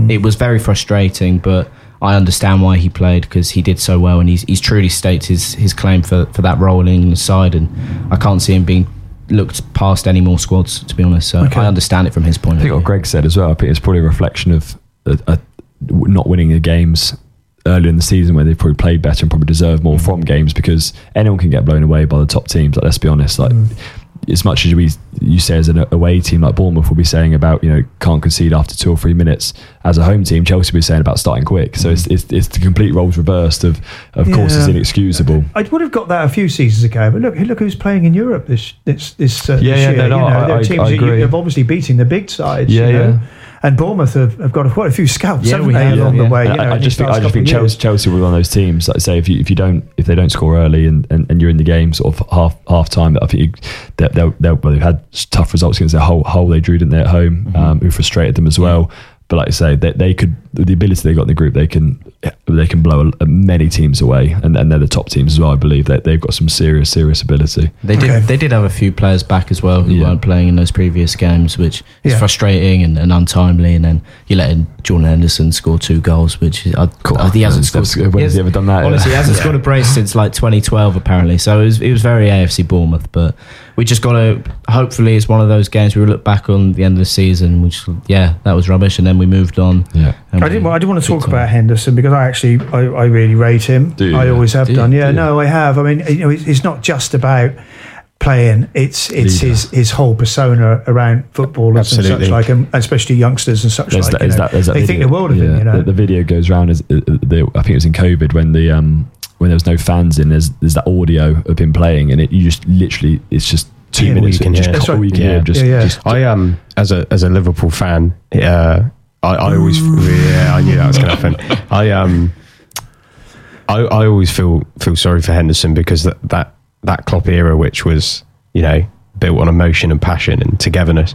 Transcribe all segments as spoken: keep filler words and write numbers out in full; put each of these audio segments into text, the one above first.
mm. it was very frustrating, but I understand why he played, because he did so well, and he's he's truly staked his, his claim for, for that role in England's side, and I can't see him being looked past any more squads, to be honest. So okay. I understand it from his point of view. I think what Greg said as well, I think it's probably a reflection of uh, uh, not winning the games earlier in the season where they've probably played better and probably deserve more mm. from games, because anyone can get blown away by the top teams. Like, let's be honest, like mm. as much as we you say as an away team like Bournemouth will be saying about, you know, can't concede after two or three minutes, as a home team Chelsea will be saying about starting quick. So mm. it's, it's it's the complete roles reversed of of yeah. course it's inexcusable. I would have got that a few seasons ago, but look look who's playing in Europe this this this, uh, yeah, this yeah, year. No, no, you know, I, there are I, teams I that agree. you have obviously beaten the big sides. Yeah, you know? yeah. And Bournemouth have, have got quite a few scouts, yeah, haven't they, have, along yeah. the way? You I, know, I just think I just think Chelsea, Chelsea were one of those teams. Like I say, if you if you don't if they don't score early and, and, and you're in the game sort of half half time, I think you, they'll, they'll, they'll, well, they've had tough results against their whole whole they drew, didn't they, at home, mm-hmm. um, who frustrated them as well. But like I say, they, they could, the ability they got in the group, they can they can blow a, a many teams away, and, and they're the top teams as well. I believe that they've got some serious serious ability. They did okay. they did have a few players back as well who yeah. weren't playing in those previous games, which is yeah. frustrating and, and untimely. And then you let in Jordan Henderson score two goals, which is, uh, cool. uh, he hasn't scored. When he has he ever done that? Honestly, he hasn't yeah. scored a brace since like twenty twelve apparently. So it was it was very A F C Bournemouth, but we just got to, hopefully it's one of those games we look back on the end of the season, which, yeah, that was rubbish, and then we moved on. Yeah. I didn't, I didn't want to talk about Henderson, because I actually, I, I really rate him. Do you? I always have Do done. you? Yeah, Do no, I have. I mean, you know, it's not just about playing, it's it's his, his whole persona around footballers Absolutely. and such like, and especially youngsters and such there's like. That, is that, is that they video, think the world of yeah, him, you know. The, the video goes around, as, uh, the, I think it was in COVID when the... Um, when there was no fans in, there's there's that audio of him playing, and it you just literally it's just two yeah, minutes. You can just hear. All you can yeah. hear. Just, yeah, yeah. just I um as a as a Liverpool fan, uh, I, I always yeah I knew that was going to happen. I um I I always feel feel sorry for Henderson, because that that that Klopp era, which was, you know, built on emotion and passion and togetherness,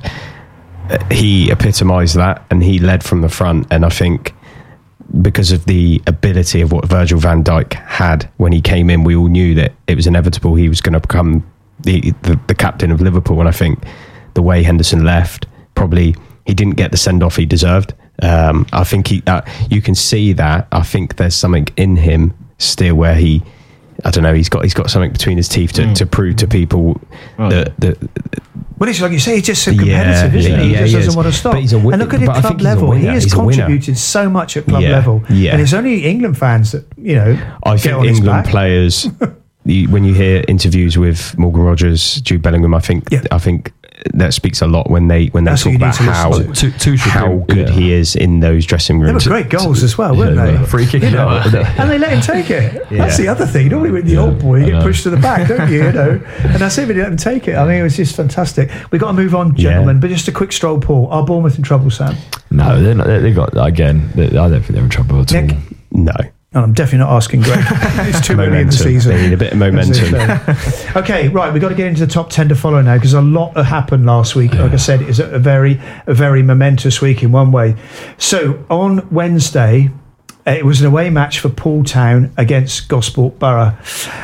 he epitomised that, and he led from the front, and I think, because of the ability of what Virgil van Dijk had when he came in, we all knew that it was inevitable he was going to become the, the the captain of Liverpool. And I think the way Henderson left, probably he didn't get the send-off he deserved. Um, I think he, uh, you can see that. I think there's something in him still where he, I don't know, he's got he's got something between his teeth to, mm. to prove to people oh. that, that well, it's like you say, he's just so competitive, yeah, isn't yeah, he? He yeah, just he doesn't is. want to stop. But he's a win- and look at it, club level. He has he's contributed so much at club yeah, level. yeah. And it's only England fans that, you know, I get think on his England back. players, you, when you hear interviews with Morgan Rogers, Jude Bellingham, I think yeah. I think that speaks a lot when they when they That's talk about how to. Two, two how be, good yeah. he is in those dressing rooms. They were great goals as well, weren't yeah, they? Free kick, you know, yeah. and they let him take it. Yeah. That's the other thing. Normally with the yeah. old boy, you get pushed to the back, don't you? You know, and that's it. They let him take it. I mean, it was just fantastic. We got to move on, gentlemen. Yeah. But just a quick stroll, Paul. Are Bournemouth in trouble, Sam? No, they're not. They, they got again. They, I don't think they're in trouble at Nick? all. No. And I'm definitely not asking Greg. It's too early in the season. They need a bit of momentum. Okay, right. We've got to get into the top ten to follow now, because a lot happened last week. Like I said, it was a very, a very momentous week in one way. So on Wednesday, it was an away match for Poole Town against Gosport Borough,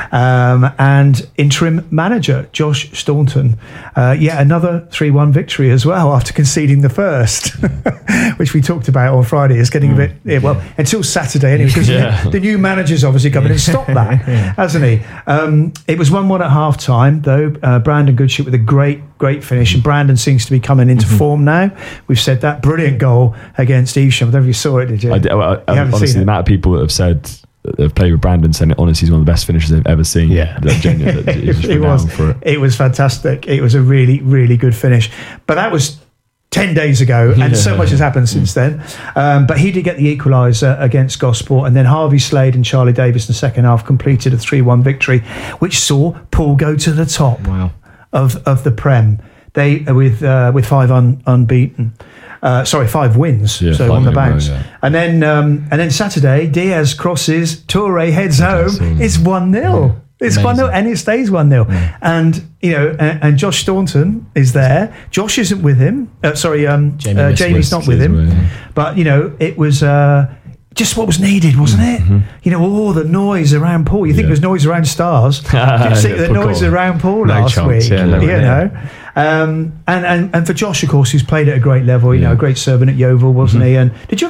um, and interim manager Josh Staunton, uh, yet another three one victory as well after conceding the first, which we talked about on Friday. It's getting mm. a bit yeah, well until Saturday anyway, because yeah. the, the new manager's obviously coming and stopped that, yeah. hasn't he? Um, it was one one at half time though. Uh, Brandon Goodship with a great. Great finish, and Brandon seems to be coming into mm-hmm. form now. We've said that brilliant goal against Evesham. I don't know if you saw it, did you? I did, well, I, honestly, the amount of people that have said that have played with Brandon saying honestly he's one of the best finishers they've ever seen. Yeah, that genuine, that it, it was. For it. it was fantastic. It was a really, really good finish. But that was ten days ago, and yeah. so much has happened since then. Um, but he did get the equaliser against Gosport, and then Harvey Slade and Charlie Davis in the second half completed a three one victory, which saw Poole go to the top. Wow. Of of the Prem, they with uh, with five un, unbeaten, uh, sorry, five wins, yeah, so on the bounce, row, yeah. and then um, and then Saturday, Diaz crosses, Toure heads home. It's one nil. Yeah. It's one nil, and it stays one nil. Yeah. And you know, and, and Josh Staunton is there. Josh isn't with him. Uh, sorry, um, Jamie uh, Jamie's not with him. Way, yeah. But you know, it was. Uh, Just what was needed, wasn't it? Mm-hmm. You know, all the noise around Poole. You think yeah. there was noise around Stars. Did you see the noise around Poole no last chance. week? Yeah, no, you yeah. know, um, and, and and for Josh, of course, who's played at a great level. You yeah. know, a great servant at Yeovil, wasn't mm-hmm. he? And did you